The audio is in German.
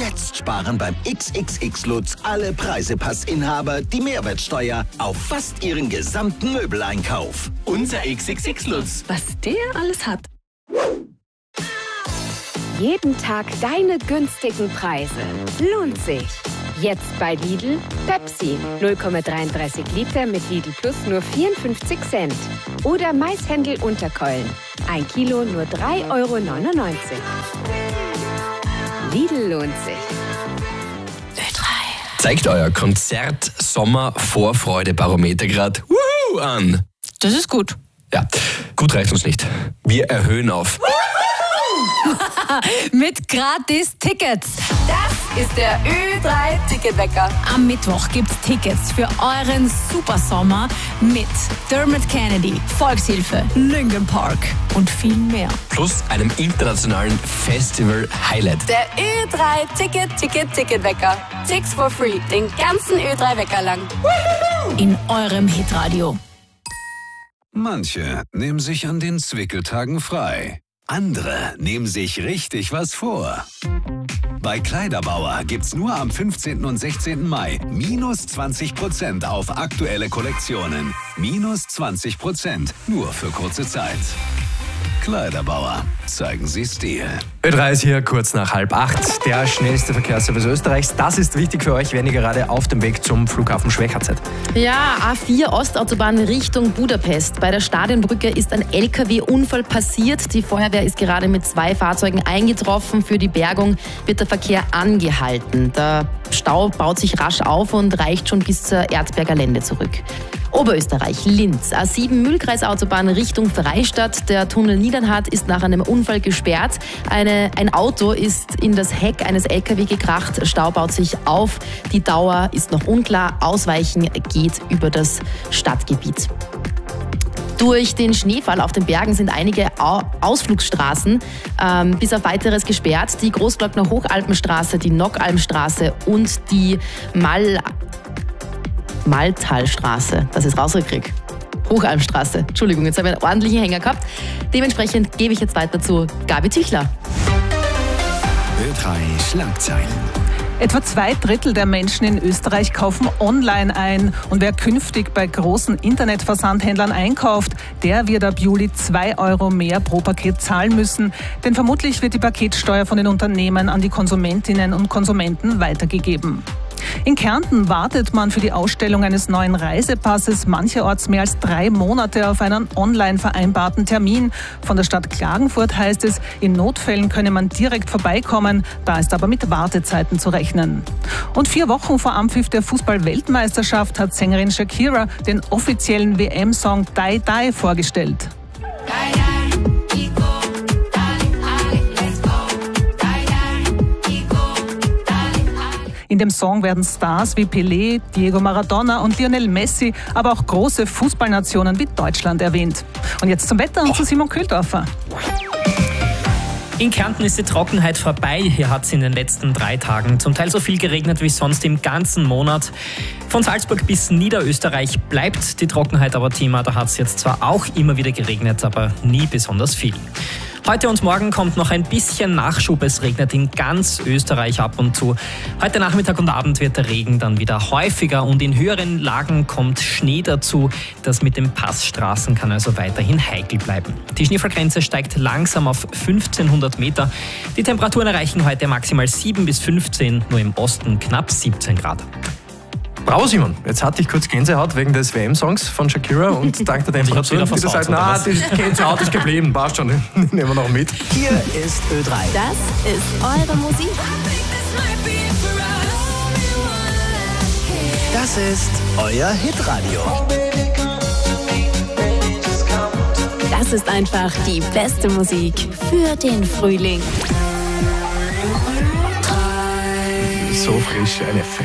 Jetzt sparen beim XXX Lutz alle Preisepass-Inhaber die Mehrwertsteuer auf fast ihren gesamten Möbeleinkauf. Unser XXX Lutz. Was der alles hat. Jeden Tag deine günstigen Preise. Lohnt sich. Jetzt bei Lidl Pepsi 0,33 Liter mit Lidl Plus nur 54 Cent. Oder Maishändel Unterkeulen. 1 Kilo nur 3,99 Euro. Lidl lohnt sich. Ö3. Zeigt euer Konzert-Sommer-Vorfreude-Barometer gerade an. Das ist gut. Ja, gut reicht uns nicht. Wir erhöhen auf. Mit Gratis-Tickets. Das ist der Ö3-Ticketwecker. Am Mittwoch gibt's Tickets für euren Supersommer mit Dermot Kennedy, Volkshilfe, Linkin Park und viel mehr. Plus einem internationalen Festival-Highlight. Der Ö3-Ticketwecker. Tickets for free. Den ganzen Ö3-Wecker lang. In eurem Hitradio. Manche nehmen sich an den Zwickeltagen frei. Andere nehmen sich richtig was vor. Bei Kleiderbauer gibt's nur am 15. und 16. Mai minus 20% auf aktuelle Kollektionen. Minus 20%, nur für kurze Zeit. Kleiderbauer, zeigen Sie Stil. Ö3 ist hier kurz nach 7:30, der schnellste Verkehrsservice Österreichs. Das ist wichtig für euch, wenn ihr gerade auf dem Weg zum Flughafen Schwechat seid. Ja, A4 Ostautobahn Richtung Budapest. Bei der Stadionbrücke ist ein LKW-Unfall passiert. Die Feuerwehr ist gerade mit 2 Fahrzeugen eingetroffen. Für die Bergung wird der Verkehr angehalten. Der Stau baut sich rasch auf und reicht schon bis zur Erzberger Lände zurück. Oberösterreich, Linz, A7 Mühlkreisautobahn Richtung Freistadt. Der Tunnel Niedernhard ist nach einem Unfall gesperrt. Ein Auto ist in das Heck eines LKW gekracht. Stau baut sich auf. Die Dauer ist noch unklar. Ausweichen geht über das Stadtgebiet. Durch den Schneefall auf den Bergen sind einige Ausflugsstraßen bis auf weiteres gesperrt. Die Großglockner Hochalpenstraße, die Nockalmstraße und die Maltalstraße, das ist rausgekriegt. Hochalmstraße. Entschuldigung, jetzt habe ich einen ordentlichen Hänger gehabt. Dementsprechend gebe ich jetzt weiter zu Gabi Tüchler. Ö3 Schlagzeilen. Etwa 2/3 der Menschen in Österreich kaufen online ein. Und wer künftig bei großen Internetversandhändlern einkauft, der wird ab Juli 2 Euro mehr pro Paket zahlen müssen. Denn vermutlich wird die Paketsteuer von den Unternehmen an die Konsumentinnen und Konsumenten weitergegeben. In Kärnten wartet man für die Ausstellung eines neuen Reisepasses mancherorts mehr als 3 Monate auf einen online vereinbarten Termin. Von der Stadt Klagenfurt heißt es, in Notfällen könne man direkt vorbeikommen, da ist aber mit Wartezeiten zu rechnen. Und 4 Wochen vor Anpfiff der Fußball-Weltmeisterschaft hat Sängerin Shakira den offiziellen WM-Song Die Die vorgestellt. In dem Song werden Stars wie Pelé, Diego Maradona und Lionel Messi, aber auch große Fußballnationen wie Deutschland erwähnt. Und jetzt zum Wetter und zu Simon Köhldorfer. In Kärnten ist die Trockenheit vorbei. Hier hat es in den letzten 3 Tagen zum Teil so viel geregnet wie sonst im ganzen Monat. Von Salzburg bis Niederösterreich bleibt die Trockenheit aber Thema. Da hat es jetzt zwar auch immer wieder geregnet, aber nie besonders viel. Heute und morgen kommt noch ein bisschen Nachschub. Es regnet in ganz Österreich ab und zu. Heute Nachmittag und Abend wird der Regen dann wieder häufiger und in höheren Lagen kommt Schnee dazu. Das mit den Passstraßen kann also weiterhin heikel bleiben. Die Schneefallgrenze steigt langsam auf 1500 Meter. Die Temperaturen erreichen heute maximal 7 bis 15, nur im Osten knapp 17 Grad. Bravo, Simon. Jetzt hatte ich kurz Gänsehaut wegen des WM-Songs von Shakira und dank der Temperaturen, die du sagst, na, die Gänsehaut ist geblieben, passt schon, nehmen wir noch mit. Hier ist Ö3. Das ist eure Musik. Das ist euer Hitradio. Das ist einfach die beste Musik für den Frühling. So frisch, eine